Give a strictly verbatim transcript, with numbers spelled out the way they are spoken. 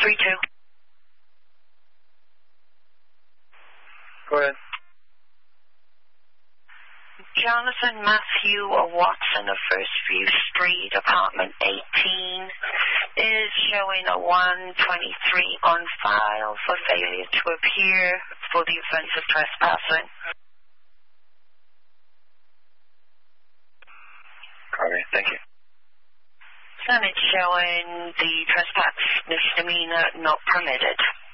three two. Go ahead. Jonathan Matthew Watson of First View Street, apartment eighteen, is showing a one twenty-three on file for failure to appear for the offense of trespassing. Copy. Thank you. And it's showing the trespass misdemeanor not permitted.